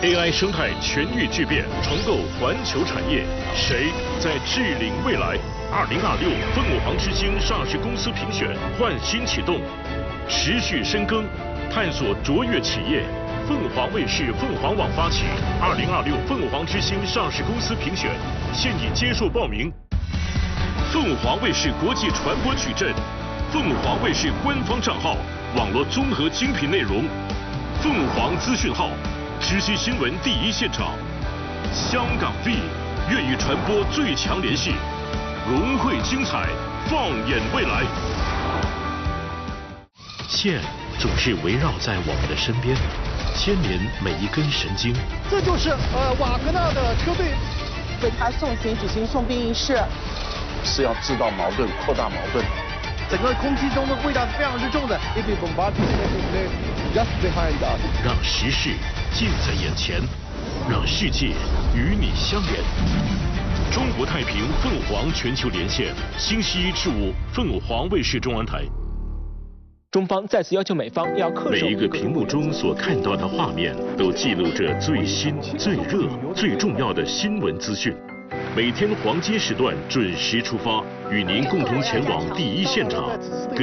AI 生态全域巨变，重构环球产业，谁在治领未来？2026凤凰之星上市公司评选焕新启动，持续深耕，探索卓越企业。凤凰卫视、凤凰网发起2026凤凰之星上市公司评选，现已接受报名。凤凰卫视国际传播矩阵，凤凰卫视官方账号，网络综合精品内容，凤凰资讯号。知悉新闻第一现场，香港 V 粤语传播最强联系，融汇精彩，放眼未来。线总是围绕在我们的身边，牵连每一根神经。 这就是瓦格纳的车队为他送行举行送殡仪式， 是要制造矛盾，扩大矛盾。 整个空气中的味道是非常之重的。Just behind us， 让时事近在眼前，让世界与你相连。中国太平凤凰全球连线，星期1至5，凤凰卫视中央台。 中方再次要求美方要恪守。 每一个屏幕中所看到的画面，都记录着最新、最热、最重要的新闻资讯。每天黄金时段准时出发，与您共同前往第一现场，跟